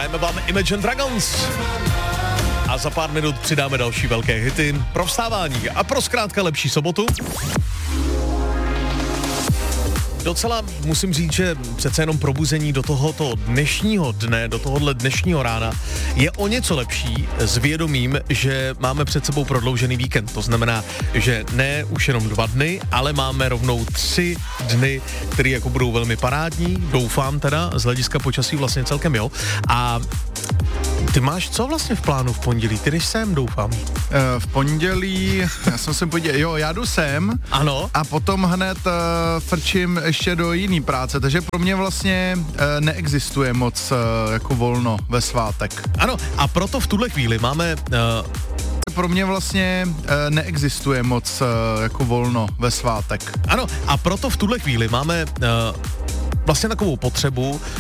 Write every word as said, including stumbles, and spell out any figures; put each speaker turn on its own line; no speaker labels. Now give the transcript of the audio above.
Hrajeme vám Imagine Dragons. A za pár minut přidáme další velké hity pro vstávání a pro zkrátka lepší sobotu. Docela musím říct, že přece jenom probuzení do tohoto dnešního dne, do tohohle dnešního rána je o něco lepší s vědomím, že máme před sebou prodloužený víkend. To znamená, že ne už jenom dva dny, ale máme rovnou tři dny, které jako budou velmi parádní, doufám teda, z hlediska počasí vlastně celkem jo. A ty máš co vlastně v plánu v pondělí? Ty jdeš sem, doufám.
Uh, v pondělí, já jsem se podíval, jo, já jdu sem.
Ano.
A potom hned uh, frčím ještě do jiný práce, takže pro mě vlastně uh, neexistuje moc uh, jako volno ve svátek.
Ano, a proto v tuhle chvíli máme... Uh,
pro mě vlastně uh, neexistuje moc uh, jako volno ve svátek.
Ano, a proto v tuhle chvíli máme... Uh, vlastně takovou potřebu